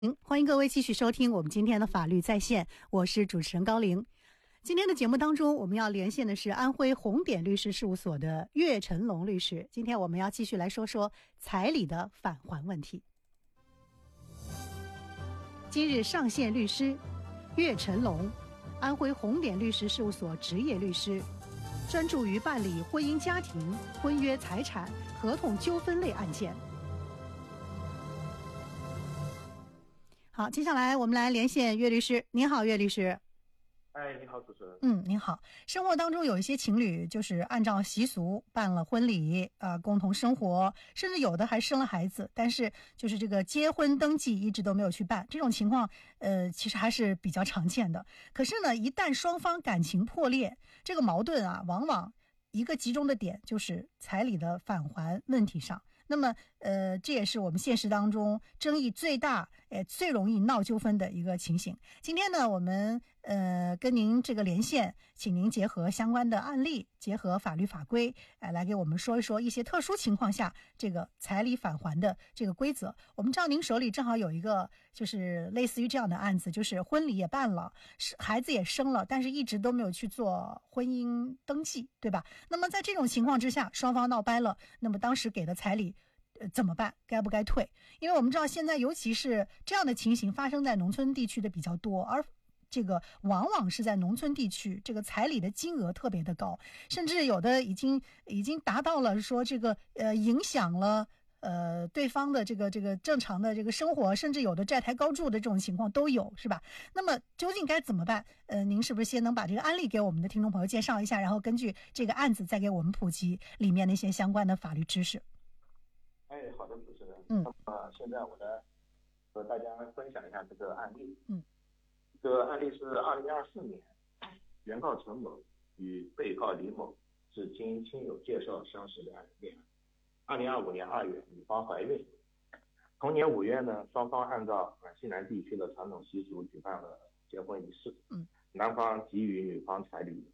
欢迎各位继续收听我们今天的法律在线，我是主持人高玲。今天的节目当中，我们要连线的是安徽红点律师事务所的岳成龙律师。今天我们要继续来说说彩礼的返还问题。今日上线律师岳成龙，安徽红点律师事务所执业律师，专注于办理婚姻家庭、婚约财产、合同纠纷类案件。好，接下来我们来连线岳律师。您好，岳律师。 你好，主持人。 您好。生活当中有一些情侣就是按照习俗办了婚礼，共同生活，甚至有的还生了孩子，但是就是这个结婚登记一直都没有去办，这种情况其实还是比较常见的。可是呢，一旦双方感情破裂，这个矛盾啊，往往一个集中的点就是彩礼的返还问题上。那么这也是我们现实当中争议最大最容易闹纠纷的一个情形。今天呢，我们跟您这个连线，请您结合相关的案例，结合法律法规来给我们说一说一些特殊情况下这个彩礼返还的这个规则。我们知道您手里正好有一个就是类似于这样的案子，就是婚礼也办了，孩子也生了，但是一直都没有去做婚姻登记，对吧？那么在这种情况之下，双方闹掰了，那么当时给的彩礼怎么办？该不该退？因为我们知道现在尤其是这样的情形发生在农村地区的比较多，而这个往往是在农村地区，这个彩礼的金额特别的高，甚至有的已经达到了说这个影响了对方的这个正常的这个生活，甚至有的债台高筑的这种情况都有，是吧？那么究竟该怎么办？您是不是先能把这个案例给我们的听众朋友介绍一下，然后根据这个案子再给我们普及里面的一些相关的法律知识？ 好的，主持人。那么现在我来和大家分享一下这个案例。这个案例是2024年，原告陈某与被告李某是经亲友介绍相识的恋爱。2025年2月，女方怀孕。同年5月呢，双方按照西南地区的传统习俗举办了结婚仪式。男方给予女方彩礼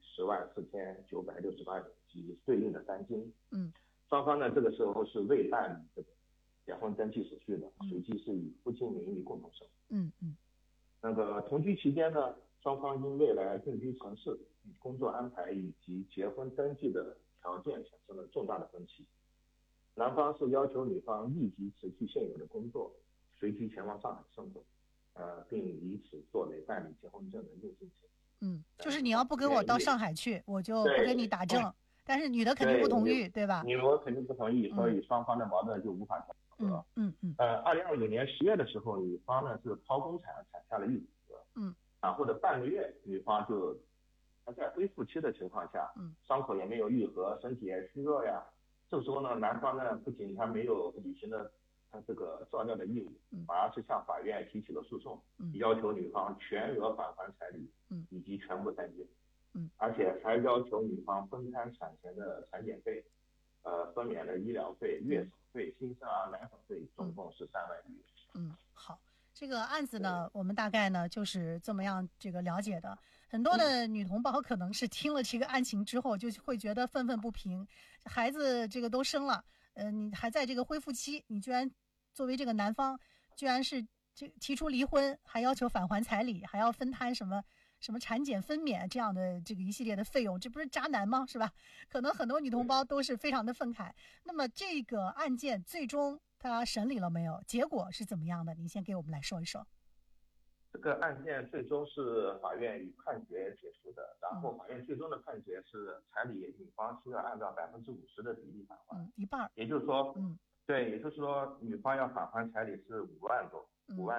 104968元及对应的单金。双方呢这个时候是未办理这个结婚登记手续的，随即是以夫妻名义共同生活。那个同居期间呢，双方因未来定居城市、工作安排以及结婚登记的条件产生了重大的分歧。男方是要求女方立即辞去现有的工作，随即前往上海生活，并以此作为办理结婚证的硬性前提。 就是你要不跟我到上海去，我就不给你打证。但是女的肯定不同意，对吧？ 女的肯定不同意，所以双方的矛盾就无法调和。2025年10月的时候，女方呢是剖宫产下了一子。然后的半个月，女方就还在恢复期的情况下，伤口也没有愈合，身体也虚弱呀。这个时候呢，男方呢不仅他没有履行了他这个照料的义务，反而是向法院提起了诉讼，要求女方全额返还彩礼，以及全部单金。而且还要求女方分摊产前的产检费，分娩的医疗费、月嫂费、新生儿奶粉费，总共是3万余。 好，这个案子呢，我们大概呢就是这么样这个了解的。很多的女同胞可能是听了这个案情之后，就会觉得愤愤不平，孩子这个都生了，你还在这个恢复期，你居然作为这个男方，居然是这提出离婚，还要求返还彩礼，还要分摊什么产检分娩这样的这个一系列的费用，这不是渣男吗？是吧？可能很多女同胞都是非常的愤慨。那么这个案件最终他审理了没有？结果是怎么样的？您先给我们来说一说。 这个案件最终是法院以判决结束的，然后法院最终的判决是彩礼女方需要按照50%的比例返还， 一半。 也就是说，对，也就是说女方要返还彩礼是5万多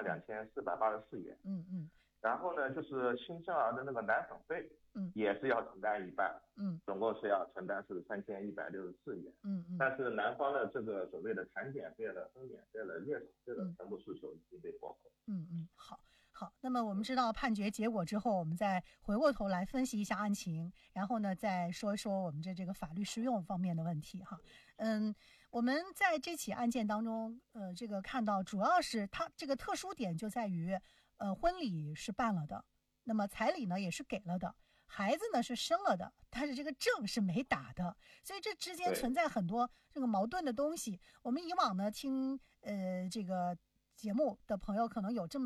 ，52484元。然后呢，就是新生儿的那个奶粉费，也是要承担一半，总共是要承担是3164元。但是男方的这个所谓的产检费了、分娩费了、月嫂费了，全部诉求已经被驳回。 好，那么我们知道判决结果之后，我们再回过头来分析一下案情，然后呢再说一说我们这个法律适用方面的问题哈。我们在这起案件当中，这个看到主要是它这个特殊点就在于，婚礼是办了的，那么彩礼呢也是给了的，孩子呢是生了的，但是这个证是没打的，所以这之间存在很多这个矛盾的东西。我们以往呢听这个节目的朋友可能有这么